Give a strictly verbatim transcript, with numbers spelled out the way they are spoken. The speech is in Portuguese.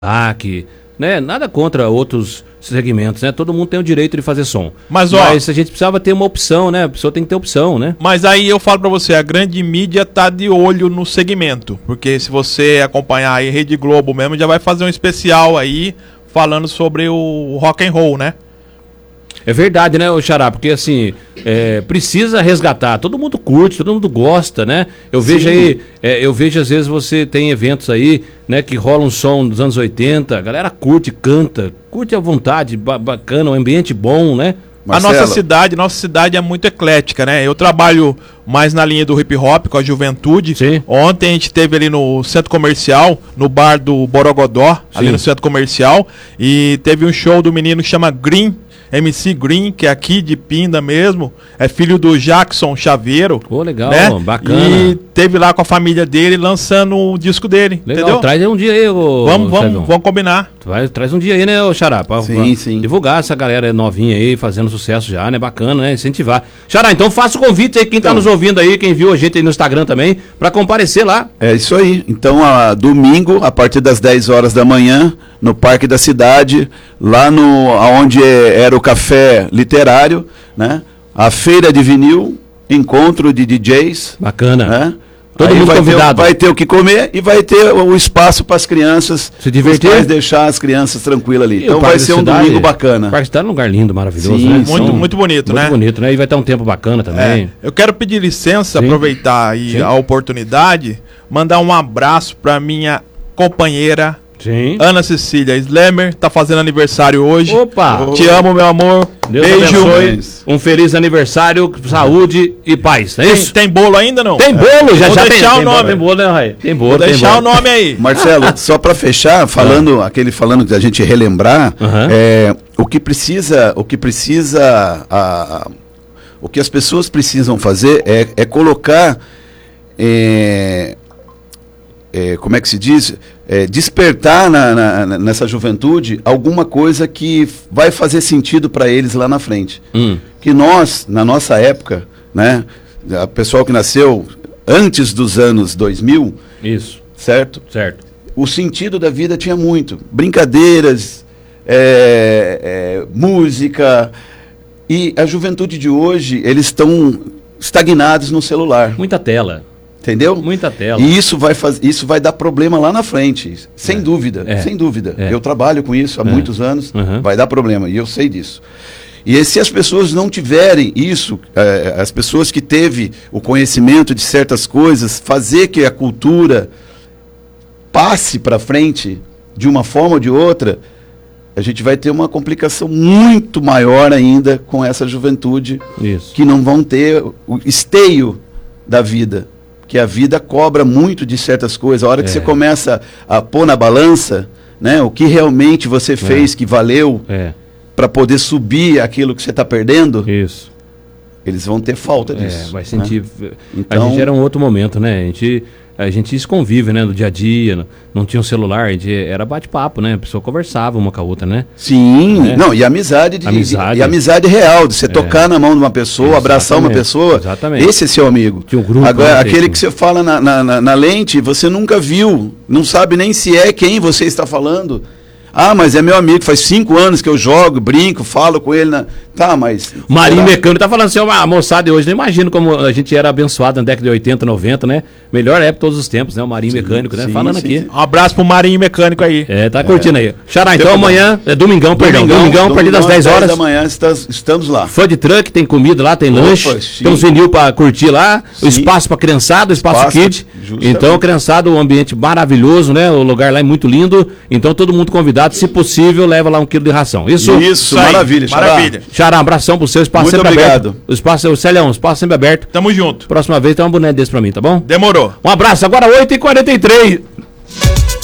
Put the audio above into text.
aqui, né? Nada contra outros segmentos, né? Todo mundo tem o direito de fazer som. Mas, ó, Mas a gente precisava ter uma opção, né? A pessoa tem que ter opção, né? Mas aí eu falo pra você, a grande mídia tá de olho no segmento. Porque se você acompanhar aí Rede Globo mesmo, já vai fazer um especial aí falando sobre o rock and roll, né? É verdade, né, ô Xará? Porque assim, é, precisa resgatar. Todo mundo curte, todo mundo gosta, né? Eu vejo Sim. aí, é, eu vejo às vezes você tem eventos aí, né, que rola um som dos anos oitenta, a galera curte, canta, curte à vontade, ba bacana, um ambiente bom, né? Marcelo. A nossa cidade, nossa cidade é muito eclética, né? Eu trabalho mais na linha do hip hop com a juventude. Sim. Ontem a gente teve ali no centro comercial, no bar do Borogodó, Sim. ali no centro comercial, e teve um show do menino que chama Green, M C Green, que é aqui de Pinda mesmo, é filho do Jackson Chaveiro. Pô, legal, né? bacana. E teve lá com a família dele lançando o disco dele, Legal, entendeu? traz aí um dia aí, ô, Vamos, vamos, Sérgio. vamos combinar. Vai, traz um dia aí, né, ô Xará? Pra, Sim, pra sim. divulgar essa galera novinha aí, fazendo sucesso já, né? Bacana, né? Incentivar. Xará, então faça o convite aí, quem Então. tá nos ouvindo aí, quem viu a gente aí no Instagram também, pra comparecer lá. É isso aí. Então, a, domingo, a partir das dez horas da manhã, no Parque da Cidade, lá no onde era o Café Literário, né? A feira de vinil, encontro de D Js. Bacana. Né? Todo Aí mundo vai convidado. Ter, vai ter o que comer e vai ter o espaço para as crianças Se divertir. os pais deixar as crianças tranquilas ali. E Então o vai Parque ser da um Cidade- domingo bacana. O Parque está num lugar lindo, maravilhoso, Sim, né? Muito, São- muito bonito, muito né? bonito, né? E vai estar um tempo bacana também. É, eu quero pedir licença, Sim. aproveitar aí Sim. a oportunidade, mandar um abraço para minha companheira Sim. Ana Cecília Slammer, tá fazendo aniversário hoje. Opa! Te amo, meu amor. Deus Beijo. abençoe. Um feliz aniversário, saúde e paz, não é Tem, isso? tem bolo ainda não? Tem bolo, já Vou já deixar tem. o tem nome. bolo, tem bolo, né, Rai? Tem bolo, Vou tem deixar o bolo. nome aí. Marcelo, só para fechar, falando aquele falando que a gente relembrar, Aham. é, o que precisa, o que precisa, a, a- o que as pessoas precisam fazer é, é colocar, é, é, como é que se diz, É, despertar na, na- nessa juventude alguma coisa que vai fazer sentido para eles lá na frente. Hum. Que nós, na nossa época, né, a pessoal que nasceu antes dos anos dois mil, Isso, certo? certo. O sentido da vida tinha muito. Brincadeiras, é, é, música. E a juventude de hoje, eles estão estagnados no celular. Muita tela, Entendeu? muita tela. E isso vai, faz, isso vai dar problema lá na frente. Sem É. dúvida, É. sem dúvida. É. Eu trabalho com isso há É. muitos anos, Uhum. vai dar problema, e eu sei disso. E se as pessoas não tiverem isso, eh, as pessoas que teve o conhecimento de certas coisas, fazer que a cultura passe para frente de uma forma ou de outra, a gente vai ter uma complicação muito maior ainda com essa juventude Isso. que não vão ter o esteio da vida. Que a vida cobra muito de certas coisas. A hora que É. você começa a pôr na balança, né, o que realmente você fez que valeu É, para poder subir aquilo que você está perdendo, isso. eles vão ter falta É, disso. vai né? sentir. Então- A gente era um outro momento, né? A gente, a gente se convive, né? No dia a dia, não, não tinha um celular, a gente era bate-papo, né? A pessoa conversava uma com a outra, né? Sim, É. não, e amizade, de, Amizade. e amizade real, de você tocar na mão de uma pessoa, abraçar uma Exatamente, pessoa, exatamente. esse é seu amigo. Tinha um grupo, Agora, né, aquele que- que você fala na, na, na- na lente, você nunca viu, não sabe nem se é quem você está falando. Ah, mas é meu amigo, faz cinco anos que eu jogo, brinco, falo com ele. Na... Tá, mas... Marinho será? Mecânico tá falando assim, ó, a moçada de hoje, não imagino como a gente era abençoado na década de oitenta, noventa, né? Melhor época de todos os tempos, né? O Marinho Mecânico, né? sim, Falando sim, aqui. sim. Um abraço pro Marinho Mecânico aí. É, tá curtindo aí. Xará, então Tempo bom. amanhã, é domingão, perdão, Domingão, domingão, a partir das domingão, dez horas. da manhã estamos, estamos lá. Fã de truck, tem comida lá, tem Opa, lanche, sim. tem uns vinil pra curtir lá, o Sim. espaço pra criançada, o espaço, Espaço, kid. justamente. Então, criançada, um ambiente maravilhoso, né? O lugar lá é muito lindo. Então, todo mundo convidado, se possível, leva lá um quilo de ração. Isso? Isso, aí, maravilha. Xará. maravilha. Xará, um abração pro seu espaço Muito sempre obrigado. aberto. O espaço, o Célio, o espaço sempre aberto. Tamo junto. Próxima vez tem uma boneca desse pra mim, tá bom? Demorou. Um abraço, agora oito e quarenta e três.